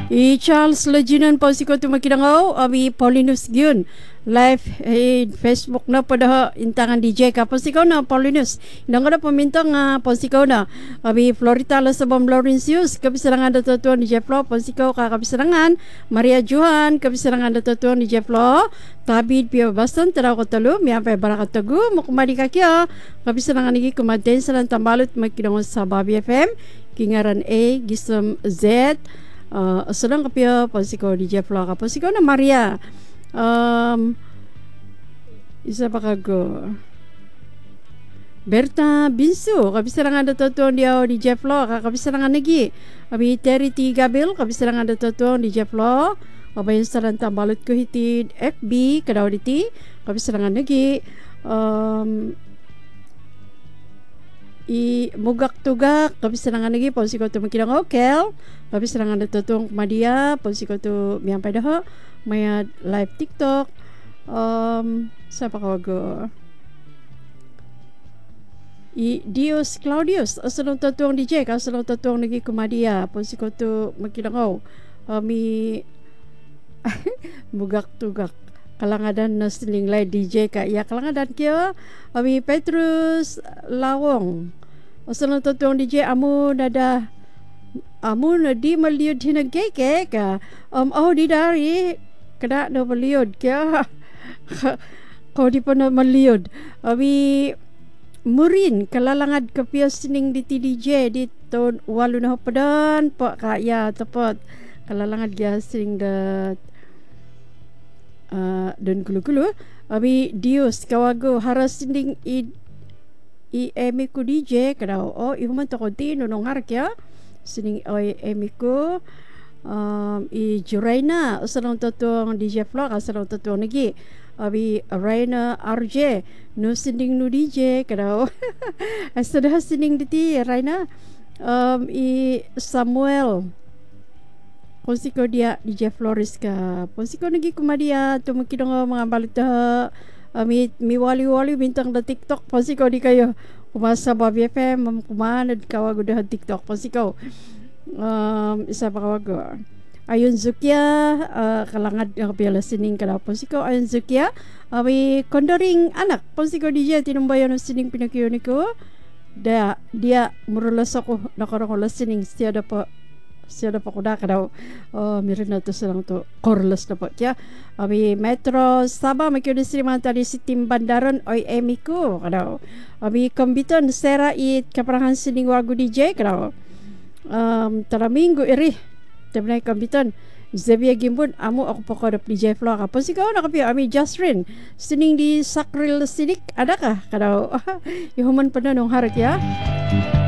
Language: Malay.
Charles Leginan po si ko tumakinangaw, abi Paulinus Gyun. Live Facebook na pada intangan DJ ka po si ko na Paulinus. Indang na pamintang po si ko na. Abi Florita la sa Bam Laurentius, kabisarangan datutuan ni Jeff Lo, po si ko kabisarangan. Maria Johan, kabisarangan datutuan ni Jeff Lo. Tabid Pia Baston, taraw ko talo, miyapay barakat tagu, mukumadi ka kya. Kabisarangan nigi kumaden sa lang tambalot magkinangon sa Bobby FM. Kingaran A, Gisam Z. Sedang kapia pasiko di Jeff Lo ka pasiko na Maria isa pa kago Berta Binsu kabisarangan da totoo dia di Jeff Lo ka kabisarangan lagi abi Terry T Gabil kabisarangan da totoo di Jeff Lo abayan saran tambalot ko hiti FB kadaw diti kabisarangan lagi I mugak tugak kabisarangan lagi pon siko tu makinang okel kabisarangan da totong madia pon siko tu miampay dah maya live TikTok sa pakawago I Dios Claudius asalong totong DJ asalong totong lagi kumadia pon siko tu makinang mi mugak tugak kalangadan na silinglay DJ ka iya kalangadan kyo ami Petrus Lawong asalong totong DJ amu nada amu na di maliod hinagay ka di dari kada na maliod kya kau di pa na maliod ami murin kalalangad kapya sining di DJ di ton walo na padan pa kaya tapat kalalangad gya sining dat dan kulu-kulu abi Dios kawago haras sinding i emi ko DJ kadaw ihuman to konti nunong harkya sinding emi ko i Juraina usalong totong DJ Flock usalong totong lagi abi Raina RJ no sinding no DJ kadaw asada sinding diti Raina i Samuel Ponsiko dia DJ Flores ka. Ponsiko nagi kumadia tumukidong mga balita mi wali-wali bintang da TikTok. Ponsiko di kayo kumasa Bobby FM kumanad kawago da TikTok. Ponsiko isa pa kawago. Ayun Zukia kalangad ang pila sining kada. Ponsiko ayun Zukia ami kondoring anak. Ponsiko DJ tinumbayan ng sining pinakiyon ko. Dia murulas ako nakarong sining siya pa kuda kadaw mirin na to silang to korlas na po kya abi Metro Sabah makyo na sila tali si Tim Bandaron oy emiko kadaw abi Kambiton Sera it kaparangan sining wago DJ kadaw taraminggo iri tabnay Kambiton Xavier Gimbon amo ako pa ko da DJ Flock kapos ikaw nakapyo ami Justrin sining di Sakril Sinik ada ka kadaw ihuman pa na nung harak ya